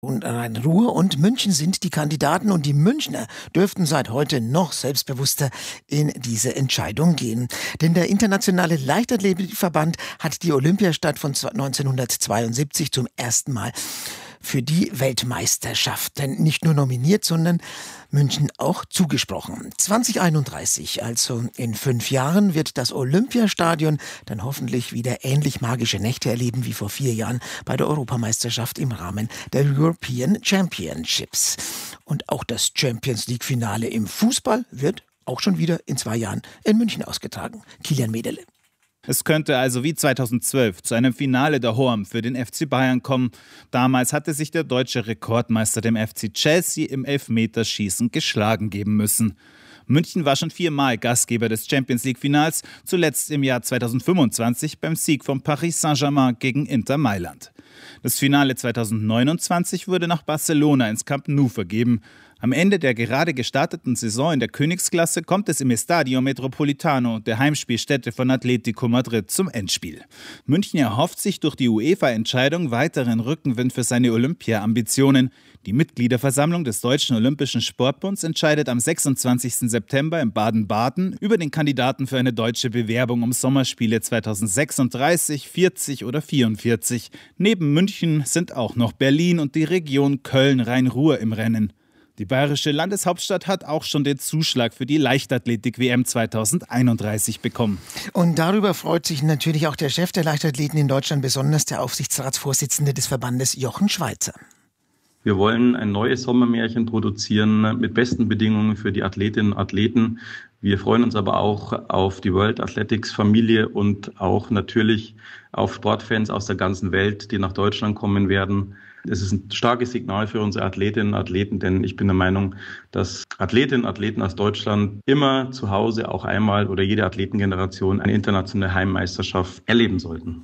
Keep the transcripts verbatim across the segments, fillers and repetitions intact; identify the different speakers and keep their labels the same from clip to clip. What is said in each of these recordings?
Speaker 1: Und Rhein-Ruhr und München sind die Kandidaten und die Münchner dürften seit heute noch selbstbewusster in diese Entscheidung gehen. Denn der Internationale Leichtathletikverband hat die Olympiastadt von neunzehnhundertzweiundsiebzig zum ersten Mal für die Weltmeisterschaft denn nicht nur nominiert, sondern München auch zugesprochen. zwanzig einunddreißig, also in fünf Jahren, wird das Olympiastadion dann hoffentlich wieder ähnlich magische Nächte erleben wie vor vier Jahren bei der Europameisterschaft im Rahmen der European Championships. Und auch das Champions League-Finale im Fußball wird auch schon wieder in zwei Jahren in München ausgetragen. Kilian Medele.
Speaker 2: Es könnte also wie zweitausendzwölf zu einem Finale der H O A M für den F C Bayern kommen. Damals hatte sich der deutsche Rekordmeister dem F C Chelsea im Elfmeterschießen geschlagen geben müssen. München war schon viermal Gastgeber des Champions-League-Finals, zuletzt im Jahr zweitausendfünfundzwanzig beim Sieg von Paris Saint-Germain gegen Inter Mailand. Das Finale zweitausendneunundzwanzig wurde nach Barcelona ins Camp Nou vergeben. Am Ende der gerade gestarteten Saison in der Königsklasse kommt es im Estadio Metropolitano, der Heimspielstätte von Atletico Madrid, zum Endspiel. München erhofft sich durch die UEFA-Entscheidung weiteren Rückenwind für seine Olympia-Ambitionen. Die Mitgliederversammlung des Deutschen Olympischen Sportbunds entscheidet am sechsundzwanzigsten September in Baden-Baden über den Kandidaten für eine deutsche Bewerbung um Sommerspiele zweitausendsechsunddreißig, vierzig oder vierundvierzig. Neben München sind auch noch Berlin und die Region Köln-Rhein-Ruhr im Rennen. Die bayerische Landeshauptstadt hat auch schon den Zuschlag für die Leichtathletik-W M zweitausendeinunddreißig bekommen.
Speaker 1: Und darüber freut sich natürlich auch der Chef der Leichtathleten in Deutschland, besonders der Aufsichtsratsvorsitzende des Verbandes Jochen Schweizer.
Speaker 3: Wir wollen ein neues Sommermärchen produzieren mit besten Bedingungen für die Athletinnen und Athleten. Wir freuen uns aber auch auf die World Athletics Familie und auch natürlich auf Sportfans aus der ganzen Welt, die nach Deutschland kommen werden. Es ist ein starkes Signal für unsere Athletinnen und Athleten, denn ich bin der Meinung, dass Athletinnen und Athleten aus Deutschland immer zu Hause auch einmal oder jede Athletengeneration eine internationale Heimmeisterschaft erleben sollten.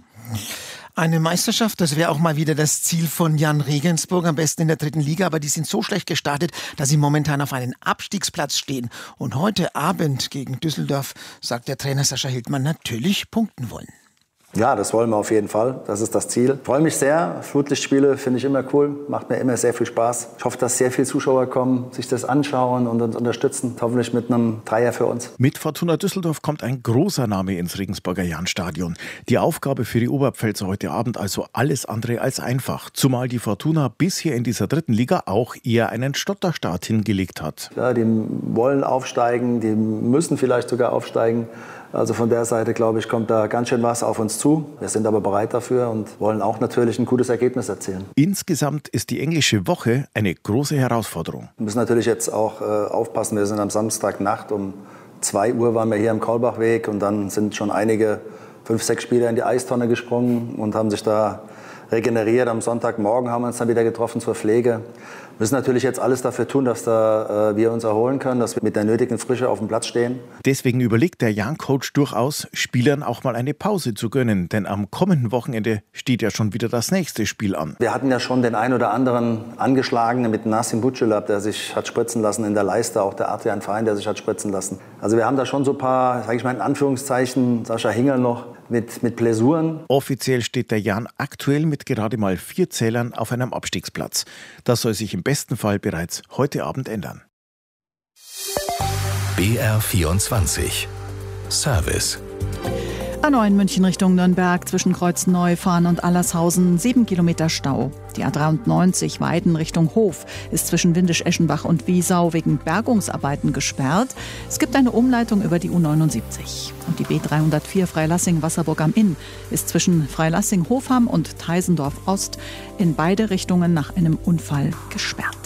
Speaker 1: Eine Meisterschaft, das wäre auch mal wieder das Ziel von Jan Regensburg, am besten in der dritten Liga, aber die sind so schlecht gestartet, dass sie momentan auf einen Abstiegsplatz stehen. Und heute Abend gegen Düsseldorf, sagt der Trainer Sascha Hildmann, natürlich punkten wollen.
Speaker 4: Ja, das wollen wir auf jeden Fall. Das ist das Ziel. Ich freue mich sehr. Flutlichtspiele finde ich immer cool. Macht mir immer sehr viel Spaß. Ich hoffe, dass sehr viele Zuschauer kommen, sich das anschauen und uns unterstützen. Hoffentlich mit einem Dreier für uns.
Speaker 5: Mit Fortuna Düsseldorf kommt ein großer Name ins Regensburger Jahnstadion. Die Aufgabe für die Oberpfälzer heute Abend also alles andere als einfach. Zumal die Fortuna bisher in dieser dritten Liga auch eher einen Stotterstart hingelegt hat.
Speaker 4: Ja, die wollen aufsteigen, die müssen vielleicht sogar aufsteigen. Also von der Seite, glaube ich, kommt da ganz schön was auf uns zu. Wir sind aber bereit dafür und wollen auch natürlich ein gutes Ergebnis erzielen.
Speaker 5: Insgesamt ist die englische Woche eine große Herausforderung.
Speaker 4: Wir müssen natürlich jetzt auch äh, aufpassen. Wir sind am Samstagnacht um zwei Uhr waren wir hier am Kaulbachweg und dann sind schon einige, fünf, sechs Spieler in die Eistonne gesprungen und haben sich da regeneriert. Am Sonntagmorgen haben wir uns dann wieder getroffen zur Pflege. Wir müssen natürlich jetzt alles dafür tun, dass da, äh, wir uns erholen können, dass wir mit der nötigen Frische auf dem Platz stehen.
Speaker 5: Deswegen überlegt der Jan-Coach durchaus, Spielern auch mal eine Pause zu gönnen. Denn am kommenden Wochenende steht ja schon wieder das nächste Spiel an.
Speaker 4: Wir hatten ja schon den einen oder anderen Angeschlagenen mit Nassim Buccelab, der sich hat spritzen lassen in der Leiste. Auch der Adrian Fein, der sich hat spritzen lassen. Also wir haben da schon so ein paar, sage ich mal in Anführungszeichen, Sascha Hingel noch mit, mit Blessuren.
Speaker 5: Offiziell steht der Jan aktuell mit gerade mal vier Zählern auf einem Abstiegsplatz. Das soll sich im besten Fall bereits heute Abend ändern.
Speaker 6: B R vierundzwanzig Service.
Speaker 7: A neun München Richtung Nürnberg zwischen Kreuzneufahren und Allershausen sieben Kilometer Stau. Die A dreiundneunzig Weiden Richtung Hof ist zwischen Windisch-Eschenbach und Wiesau wegen Bergungsarbeiten gesperrt. Es gibt eine Umleitung über die U neunundsiebzig. Und die B dreihundertvier Freilassing-Wasserburg am Inn ist zwischen Freilassing-Hofham und Teisendorf Ost in beide Richtungen nach einem Unfall gesperrt.